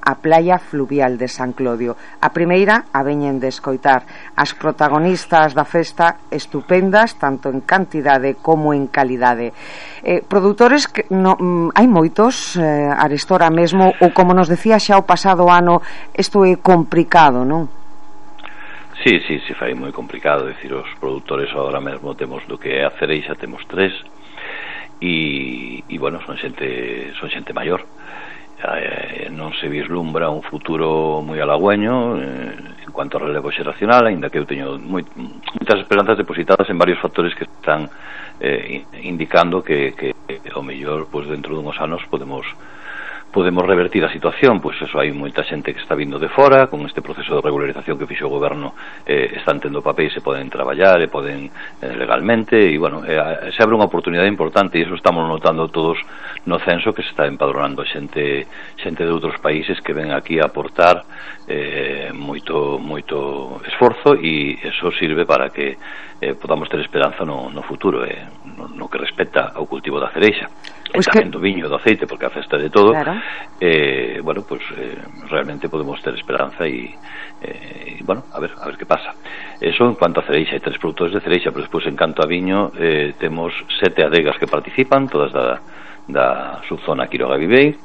a Playa Fluvial de San Clodio. A primeira a veñen de escoitar. As protagonistas da festa estupendas, tanto en cantidade como en calidade. Produtores que hai moitos, arestora mesmo, ou como nos decía xa o pasado ano, isto é complicado, non? Sí, fai moi complicado. Decir, os produtores agora mesmo temos do que é a cereixa, temos 3 e bueno, son xente maior. Non se vislumbra un futuro moi halagüeño en cuanto ao relevo xeracional, aínda que eu teño moitas esperanzas depositadas en varios factores que están indicando que ao mellor, pues, dentro dunhos anos podemos revertir a situación. Pois eso, hai moita xente que está vindo de fora, con este proceso de regularización que fixo o goberno, están tendo papéis e poden traballar e poden legalmente, e bueno, se abre unha oportunidade importante, e iso estamos notando todos no censo, que se está empadronando xente de outros países que ven aquí a aportar moito esforzo, e eso sirve para que podamos ter esperanza no futuro, no que respecta ao cultivo da cereixa, e tamén do viño, do aceite, porque a festa de todo. Claro. Bueno, pues realmente podemos ter esperanza e bueno, a ver que pasa. Eso en cuanto a cereixa. Hai 3 produtores de cereixa, pero despois en canto a viño temos 7 adegas que participan, todas da subzona Quiroga Vivei,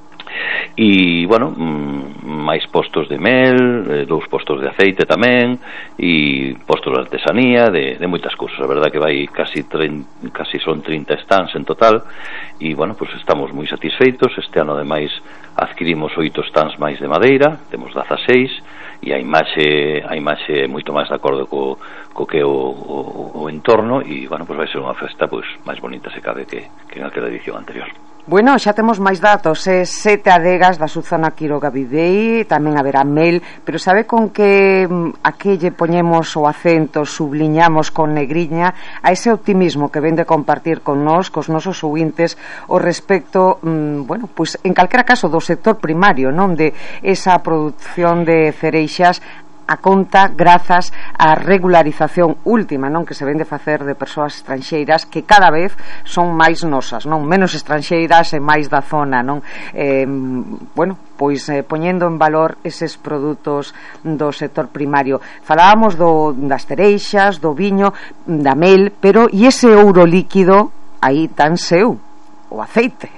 e bueno, máis postos de mel, 2 postos de aceite tamén, e postos de artesanía, de moitas cousas. A verdade que vai casi son 30 stands en total, e bueno, pues estamos moi satisfeitos. Este ano ademais adquirimos 8 stands máis de madeira, temos 16, e a imaxe moito máis de acordo co que o entorno, e bueno, pues vai ser unha festa pues máis bonita se cabe que en aquela edición anterior. Bueno, xa temos máis datos, 7 adegas da subzona Quiroga Vivei, tamén haberá mel, pero sabe con que aquí lle poñemos o acento, subliñamos con negriña a ese optimismo que ven de compartir con nós, cos nosos ouvintes, o respecto, bueno, pois en calquera caso do sector primario, non, de esa produción de cereixas a conta grazas á regularización última, non, que se vende facer de persoas estranxeiras que cada vez son máis nosas, non, menos estranxeiras e máis da zona, non? Bueno, pois poñendo en valor eses produtos do sector primario. Falábamos das cereixas, do viño, da mel, pero e ese ouro líquido aí tan seu, o aceite?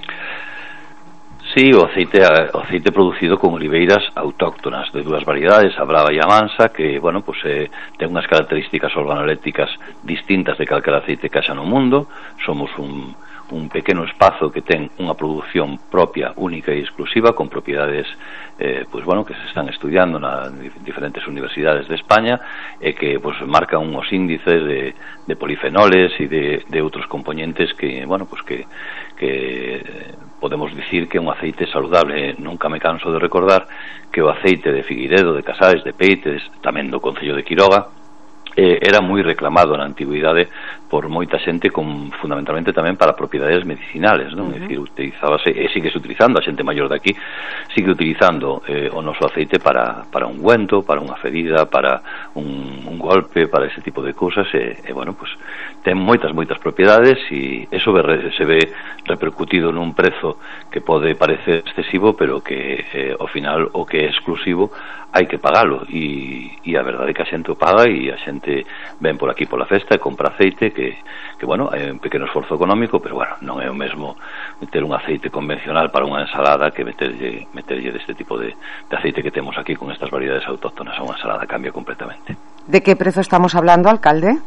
Sí, o aceite producido con oliveiras autóctonas de 2 variedades, a Brava e a Mansa, que, bueno, pues ten unhas características organolépticas distintas de calquera aceite que haxa no mundo. Somos un pequeno espazo que ten unha produción propia, única e exclusiva, con propiedades pues bueno, que se están estudiando nas diferentes universidades de España, e que pues marcan unos índices de polifenoles e de outros componentes que, bueno, pues que podemos dicir que é un aceite saludable. Nunca me canso de recordar que o aceite de Figueiredo, de Casares, de Peites, tamén do concello de Quiroga, era moi reclamado na antigüidade por moita xente, fundamentalmente tamén para propiedades medicinales, non? É dicir, utilizábase, e síguese utilizando, a xente maior de aquí sigue utilizando o noso aceite para un ungüento, para unha ferida, para un golpe, para ese tipo de cousas, e bueno, pues ten moitas propiedades, e eso se ve repercutido nun prezo que pode parecer excesivo, pero que ao final o que é exclusivo hai que pagalo, e a verdade é que a xente o paga, e a xente ven por aquí pola festa e compra aceite que bueno, é un pequeno esforzo económico, pero bueno, non é o mesmo meter un aceite convencional para unha ensalada que meterlle deste tipo de aceite que temos aquí con estas variedades autóctonas. A unha ensalada cambia completamente. De que prezo estamos hablando, alcalde?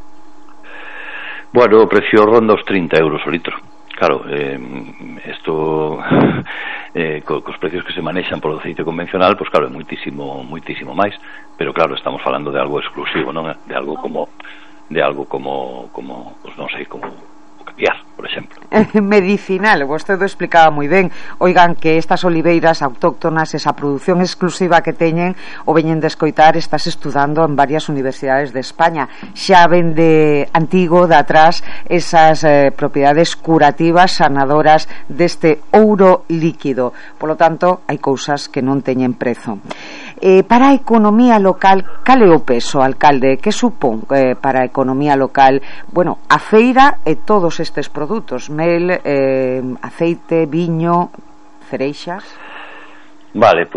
Bueno, o precio ronda os 30 euros o litro. Claro, isto cos precios que se manexan polo aceite convencional, pois claro, é moitísimo máis, pero claro, estamos falando de algo exclusivo, non? De algo como pois non sei, como o caviar, por exemplo. Medicinal, vostede explicaba moi ben. Oigan, que estas oliveiras autóctonas, esa produción exclusiva que teñen, o veñen de escoitar, estás estudando en varias universidades de España. Xa ven de antigo, de atrás, esas propiedades curativas, sanadoras deste ouro líquido. Por lo tanto, hai cousas que non teñen prezo. Para a economía local, cal é o peso, alcalde? Que supón para a economía local, bueno, a feira e todos estes produtos, mel, aceite, viño, cereixas? Vale,